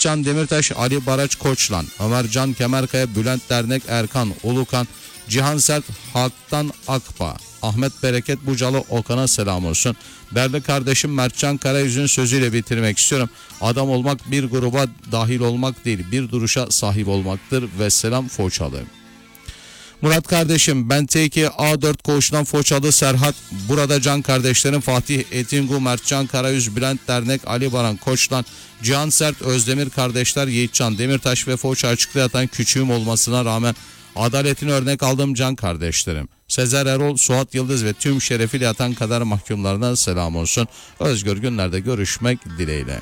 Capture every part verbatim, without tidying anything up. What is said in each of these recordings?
Yiğitcan Demirtaş, Ali Baraç Koçlan, Ömercan Kemerkaya, Bülent Dernek, Erkan Ulukan, Cihan Sert, Haktan Akba, Ahmet Bereket Bucalı, Okan'a selam olsun. Değerli kardeşim Mertcan Karayüz'ün sözüyle bitirmek istiyorum. Adam olmak bir gruba dahil olmak değil, bir duruşa sahip olmaktır. Ve selam Foçalı. Murat kardeşim, ben T iki A dört Koğuş'tan Foçalı Serhat. Burada can kardeşlerim Fatih Etingu, Mertcan Karayüz, Bülent Dernek, Ali Baran Koçlan, Cihan Sert, Özdemir kardeşler, Yiğitcan Demirtaş ve Foça açıkta yatan küçüğüm olmasına rağmen adaletini örnek aldığım can kardeşlerim. Sezer Erol, Suat Yıldız ve tüm şerefiyle yatan kadar mahkumlarına selam olsun. Özgür günlerde görüşmek dileğiyle.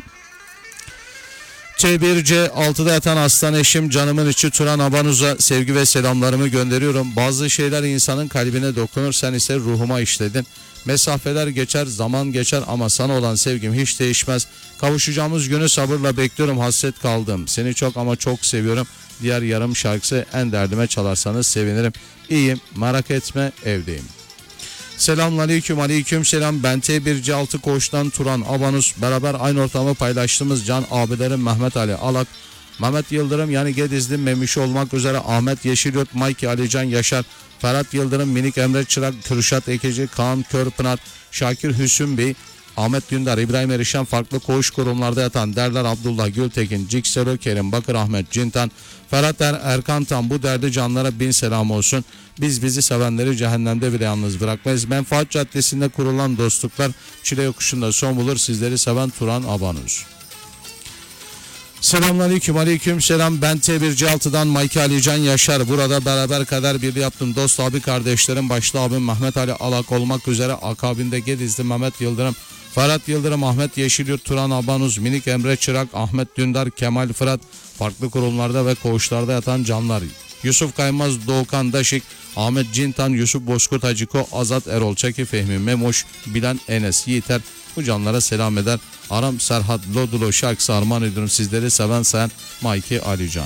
T bir C altıda yatan aslan eşim, canımın içi Turan Abanuz'a sevgi ve selamlarımı gönderiyorum. Bazı şeyler insanın kalbine dokunur, sen ise ruhuma işledin. Mesafeler geçer, zaman geçer ama sana olan sevgim hiç değişmez. Kavuşacağımız günü sabırla bekliyorum, hasret kaldım. Seni çok ama çok seviyorum. Diğer yarım şarkısı en derdime çalarsanız sevinirim. İyiyim, merak etme, evdeyim. Selamünaleyküm, aleyküm selam. Ben T bir C altı Koğuş'tan Turan Abanus. Beraber aynı ortamı paylaştığımız can abilerim Mehmet Ali Alak, Mehmet Yıldırım yani Gedizli Memişi olmak üzere Ahmet Yeşilyurt, Mike Alican Yaşar, Ferhat Yıldırım, Minik Emre Çırak, Kürşat Ekeci, Kaan Körpınar, Şakir Hüsnü Bey, Ahmet Dündar, İbrahim Erişen, farklı koğuş kurumlarda yatan Derler Abdullah Gültekin, Cikselo Kerim, Bakır Ahmet Cintan, Ferhat er, Erkan Tan, bu derdi canlara bin selam olsun. Biz bizi sevenleri cehennemde bile yalnız bırakmayız. Menfaat Caddesi'nde kurulan dostluklar çile yokuşunda son bulur. Sizleri seven Turan Abanuz. Selamünaleyküm, aleyküm selam. Ben T bir C altıdan Mike Alican Yaşar. Burada beraber kader birliği yaptım. Dost abi kardeşlerim, başta abim Mehmet Ali Alak olmak üzere akabinde Gedizli Mehmet Yıldırım, Ferhat Yıldırım, Ahmet Yeşilyurt, Turan Abanuz, Minik Emre Çırak, Ahmet Dündar, Kemal Fırat, farklı kurumlarda ve koğuşlarda yatan canlar. Yusuf Kaymaz, Doğukan Daşik, Ahmet Cintan, Yusuf Bozkurt Haciko, Azat Erol Çeki, Fehmi Memoş, Bilen Enes Yiğiter, bu canlara selam eder. Aram Serhat Lodulo şarkısı armağan ediyorum sizleri seven sayan Mike Alican.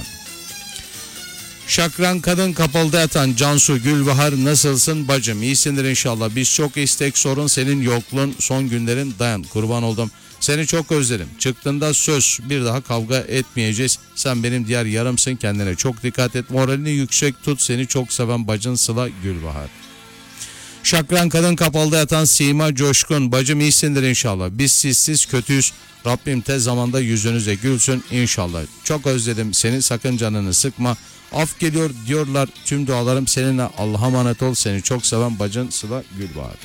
Şakran Kadın Kapalı'da yatan Cansu Gülbahar, nasılsın bacım? İyisindir inşallah. Biz çok istek sorun, senin yokluğun son günlerin, dayan kurban oldum. Seni çok özledim. Çıktığında söz, bir daha kavga etmeyeceğiz. Sen benim diğer yarımsın, kendine çok dikkat et. Moralini yüksek tut, seni çok seven bacın Sıla Gülbahar. Şakran Kadın Kapalı'da yatan Sima Coşkun, bacım iyisindir inşallah. Biz sizsiz kötüyüz. Rabbim tez zamanda yüzünüze gülsün inşallah. Çok özledim seni, sakın canını sıkma. Af geliyor diyorlar, tüm dualarım seninle. Allah'a emanet ol, seni çok seven bacın Sıla Gülbahar.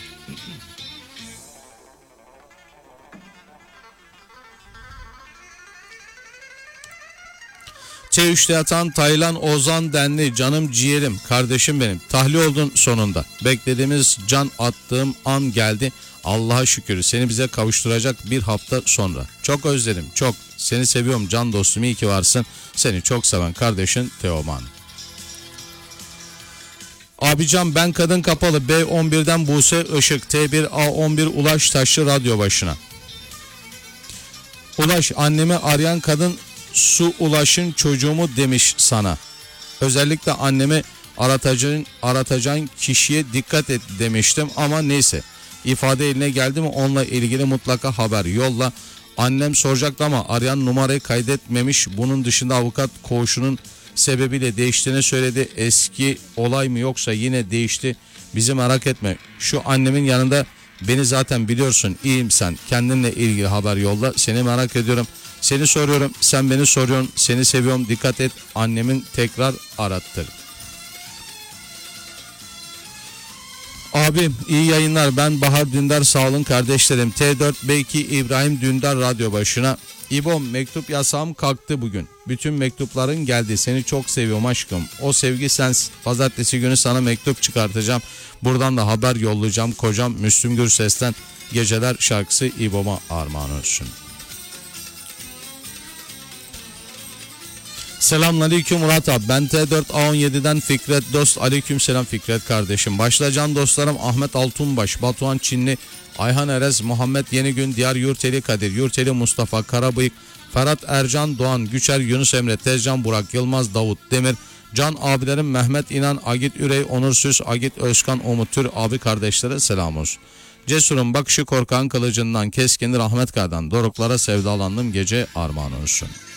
T üçte yatan Taylan Ozan Denli, canım ciğerim, kardeşim benim. Tahliye oldun sonunda. Beklediğimiz can attığım an geldi. Allah'a şükür seni bize kavuşturacak bir hafta sonra. Çok özledim, çok. Seni seviyorum can dostum, iyi ki varsın. Seni çok seven kardeşin Teoman. Abican ben Kadın Kapalı B on birden Buse Işık, T bir A on bir Ulaş Taşlı radyo başına. Ulaş, annemi arayan kadın su ulaşın çocuğumu demiş sana. Özellikle annemi aratacağın, aratacağın kişiye dikkat et demiştim ama neyse. İfade eline geldi mi onunla ilgili mutlaka haber yolla. Annem soracaktı ama arayan numarayı kaydetmemiş. Bunun dışında avukat koğuşunun sebebiyle değiştiğini söyledi. Eski olay mı yoksa yine değişti. Bizi merak etme. Şu annemin yanında beni zaten biliyorsun. İyiyim sen. Kendinle ilgili haber yolla. Seni merak ediyorum. Seni soruyorum. Sen beni soruyorsun. Seni seviyorum. Dikkat et. Annemin tekrar arattır. Abim iyi yayınlar. Ben Bahar Dündar, sağ olun kardeşlerim. T dört B iki İbrahim Dündar radyo başına. İbo, mektup yasağım kalktı bugün. Bütün mektupların geldi. Seni çok seviyorum aşkım. O sevgi sensin. Pazartesi günü sana mektup çıkartacağım. Buradan da haber yollayacağım. Kocam Müslüm Gürses'ten Geceler şarkısı İbo'ma armağan olsun. Selamünaleyküm Murat abi. Ben T dört A on yedi'den Fikret Dost. Aleyküm selam Fikret kardeşim. Başlayacağım dostlarım Ahmet Altunbaş, Batuhan Çinli, Ayhan Erez, Muhammed Yenigün, Diyar Yurteli Kadir, Yurteli Mustafa Karabıyık, Ferhat Ercan Doğan, Güçer Yunus Emre, Tezcan Burak Yılmaz, Davut Demir, Can abilerim Mehmet İnan, Agit Ürey, Onur Süs, Agit Özkan, Umut Tür abi kardeşlere selam olsun. Cesur'un bakışı korkan kılıcından, keskin rahmet kardan, doruklara sevdalandım gece armağan olsun.